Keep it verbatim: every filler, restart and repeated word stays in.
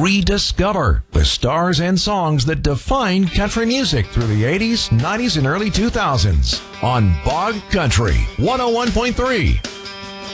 rediscover the stars and songs that defined country music through the eighties, nineties, and early two thousands on Bog Country one oh one point three.